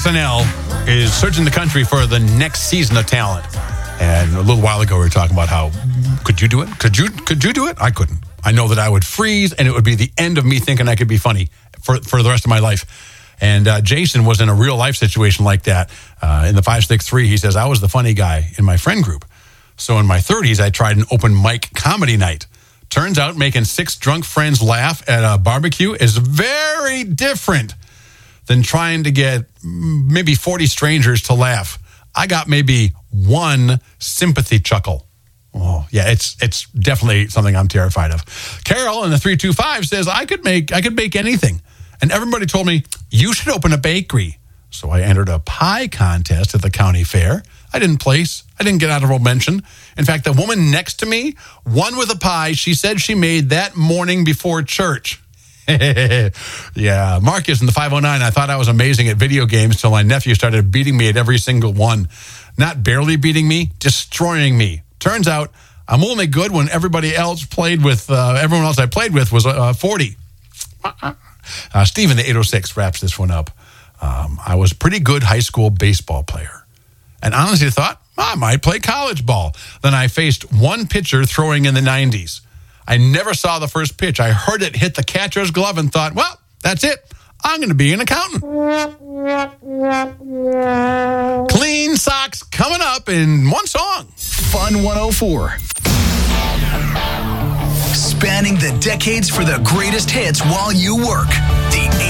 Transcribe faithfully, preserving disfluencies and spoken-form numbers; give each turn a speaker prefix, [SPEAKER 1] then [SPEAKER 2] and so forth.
[SPEAKER 1] N L is searching the country for the next season of talent. And a little while ago, we were talking about how, could you do it? Could you could you do it? I couldn't. I know that I would freeze, and it would be the end of me thinking I could be funny for, for the rest of my life. And uh, Jason was in a real-life situation like that. Uh, in the five six three, he says, I was the funny guy in my friend group. So in my thirties, I tried an open mic comedy night. Turns out making six drunk friends laugh at a barbecue is very different than trying to get maybe forty strangers to laugh. I got maybe one sympathy chuckle. Oh, yeah, it's it's definitely something I'm terrified of. Carol in the three two five says, I could make I could bake anything. And everybody told me, you should open a bakery. So I entered a pie contest at the county fair. I didn't place. I didn't get honorable mention. In fact, the woman next to me won with a pie she said she made that morning before church. Yeah, Marcus in the five oh nine, I thought I was amazing at video games till my nephew started beating me at every single one. Not barely beating me, destroying me. Turns out I'm only good when everybody else played with, uh, everyone else I played with was uh, forty. Uh, Steve in the eight oh six wraps this one up. Um, I was a pretty good high school baseball player. And honestly thought, I might play college ball. Then I faced one pitcher throwing in the nineties. I never saw the first pitch. I heard it hit the catcher's glove and thought, well, that's it. I'm going to be an accountant. Clean Socks coming up in one song.
[SPEAKER 2] Fun one oh four. Spanning the decades for the greatest hits while you work. The